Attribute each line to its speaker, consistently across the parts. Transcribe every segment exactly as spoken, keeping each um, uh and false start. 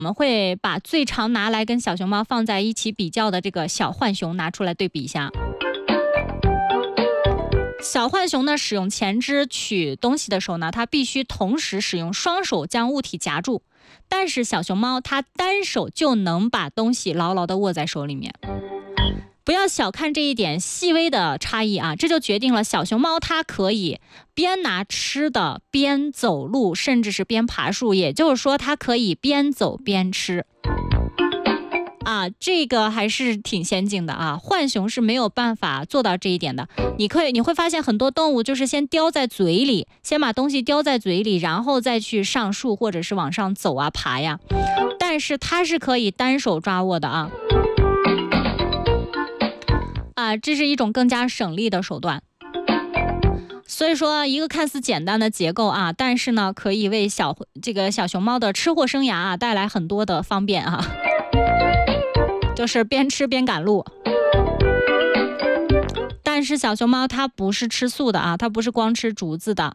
Speaker 1: 我们会把最常拿来跟小熊猫放在一起比较的这个小浣熊拿出来对比一下。小浣熊呢，使用前肢取东西的时候呢，它必须同时使用双手将物体夹住，但是小熊猫它单手就能把东西牢牢地握在手里面。不要小看这一点细微的差异啊，这就决定了小熊猫它可以边拿吃的边走路，甚至是边爬树，也就是说它可以边走边吃啊，这个还是挺先进的啊。浣熊是没有办法做到这一点的。你可以你会发现很多动物就是先叼在嘴里，先把东西叼在嘴里，然后再去上树或者是往上走啊爬呀，但是它是可以单手抓握的啊。啊，这是一种更加省力的手段。所以说，一个看似简单的结构啊，但是呢，可以为小这个小熊猫的吃货生涯啊带来很多的方便啊，就是边吃边赶路。但是小熊猫它不是吃素的啊，它不是光吃竹子的。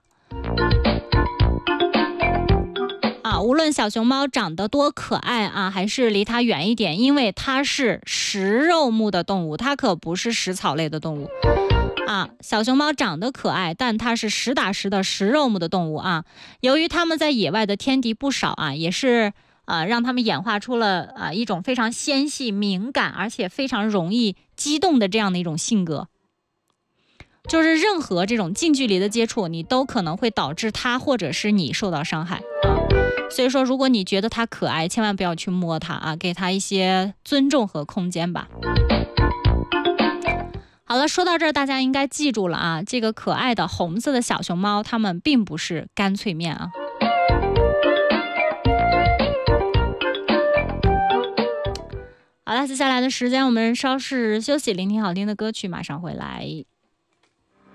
Speaker 1: 啊，无论小熊猫长得多可爱啊，还是离它远一点，因为它是食肉目的动物，它可不是食草类的动物啊。小熊猫长得可爱，但它是实打实的食肉目的动物啊。由于它们在野外的天敌不少啊，也是啊，让它们演化出了啊一种非常纤细、敏感，而且非常容易激动的这样的一种性格。就是任何这种近距离的接触，你都可能会导致它或者是你受到伤害啊。所以说，如果你觉得它可爱，千万不要去摸它啊，给它一些尊重和空间吧。好了，说到这儿，大家应该记住了啊，这个可爱的红色的小熊猫，它们并不是干脆面啊。好了，接下来的时间我们稍事休息，聆听好听的歌曲，马上回来。